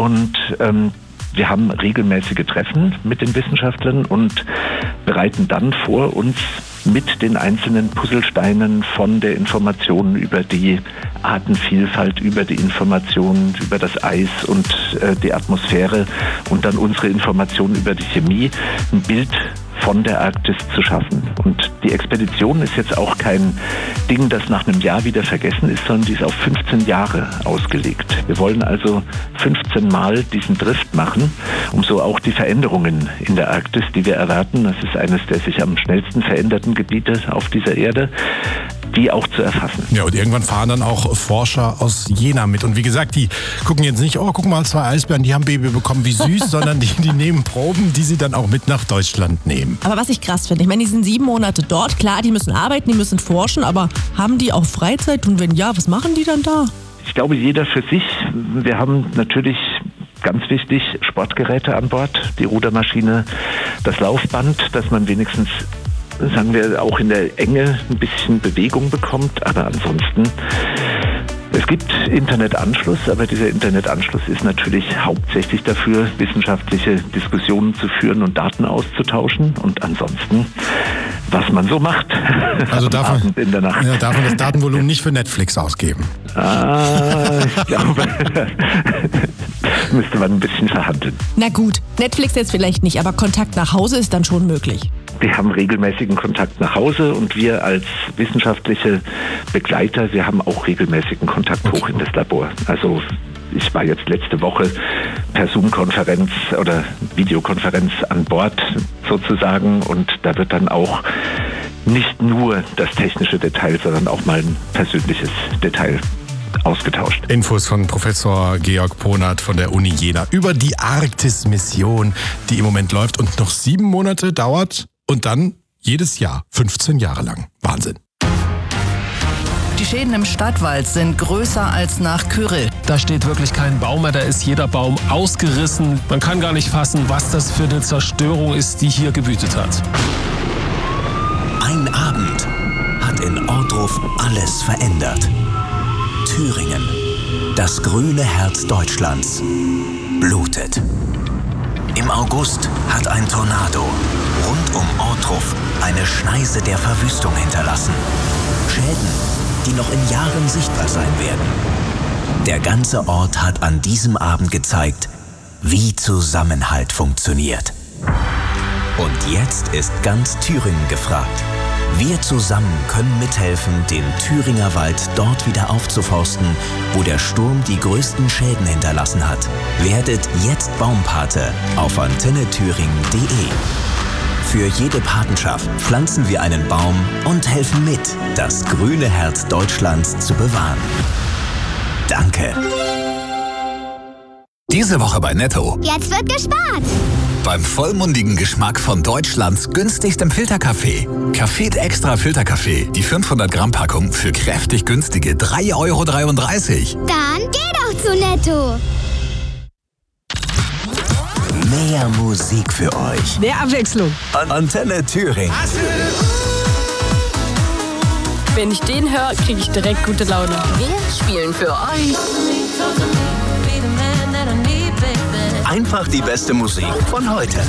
und wir haben regelmäßige Treffen mit den Wissenschaftlern und bereiten dann vor, uns mit den einzelnen Puzzlesteinen von der Information über die Artenvielfalt, über die Informationen über das Eis und die Atmosphäre und dann unsere Informationen über die Chemie ein Bild von der Arktis zu schaffen. Und die Expedition ist jetzt auch kein Ding, das nach einem Jahr wieder vergessen ist, sondern die ist auf 15 Jahre ausgelegt. Wir wollen also 15 Mal diesen Drift machen, um so auch die Veränderungen in der Arktis, die wir erwarten, das ist eines der sich am schnellsten veränderten Gebiete auf dieser Erde, die auch zu erfassen. Ja, und irgendwann fahren dann auch Forscher aus Jena mit. Und wie gesagt, die gucken jetzt nicht, oh, guck mal, 2 Eisbären, die haben Baby bekommen, wie süß, sondern die nehmen Proben, die sie dann auch mit nach Deutschland nehmen. Aber was ich krass finde, ich meine, die sind 7 Monate dort, klar, die müssen arbeiten, die müssen forschen, aber haben die auch Freizeit? Und wenn ja, was machen die dann da? Ich glaube, jeder für sich. Wir haben natürlich ganz wichtig Sportgeräte an Bord, die Rudermaschine, das Laufband, dass man wenigstens, sagen wir, auch in der Enge ein bisschen Bewegung bekommt. Aber ansonsten, es gibt Internetanschluss, aber dieser Internetanschluss ist natürlich hauptsächlich dafür, wissenschaftliche Diskussionen zu führen und Daten auszutauschen. Und ansonsten, was man so macht. Also darf man, in der Nacht. Ja, darf man das Datenvolumen nicht für Netflix ausgeben? Ich glaube, müsste man ein bisschen verhandeln. Na gut, Netflix jetzt vielleicht nicht, aber Kontakt nach Hause ist dann schon möglich. Wir haben regelmäßigen Kontakt nach Hause und wir als wissenschaftliche Begleiter, wir haben auch regelmäßigen Kontakt hoch in das Labor. Also ich war jetzt letzte Woche per Zoom-Konferenz oder Videokonferenz an Bord sozusagen und da wird dann auch nicht nur das technische Detail, sondern auch mal ein persönliches Detail ausgetauscht. Infos von Professor Georg Ponert von der Uni Jena über die Arktis-Mission, die im Moment läuft und noch 7 Monate dauert und dann jedes Jahr 15 Jahre lang. Wahnsinn. Die Schäden im Stadtwald sind größer als nach Kyrill. Da steht wirklich kein Baum mehr, da ist jeder Baum ausgerissen. Man kann gar nicht fassen, was das für eine Zerstörung ist, die hier gewütet hat. Ein Abend hat in Ohrdruf alles verändert. Thüringen, das grüne Herz Deutschlands, blutet. Im August hat ein Tornado rund um Ohrdruf eine Schneise der Verwüstung hinterlassen. Schäden, die noch in Jahren sichtbar sein werden. Der ganze Ort hat an diesem Abend gezeigt, wie Zusammenhalt funktioniert. Und jetzt ist ganz Thüringen gefragt. Wir zusammen können mithelfen, den Thüringer Wald dort wieder aufzuforsten, wo der Sturm die größten Schäden hinterlassen hat. Werdet jetzt Baumpate auf antennethüringen.de. Für jede Patenschaft pflanzen wir einen Baum und helfen mit, das grüne Herz Deutschlands zu bewahren. Danke. Diese Woche bei Netto. Jetzt wird gespart. Beim vollmundigen Geschmack von Deutschlands günstigstem Filterkaffee. Café Extra Filterkaffee. Die 500 Gramm Packung für kräftig günstige 3,33 Euro. Dann geh doch zu Netto. Mehr Musik für euch. Mehr Abwechslung. Antenne Thüringen. Wenn ich den höre, kriege ich direkt gute Laune. Wir spielen für euch Einfach die beste Musik von heute.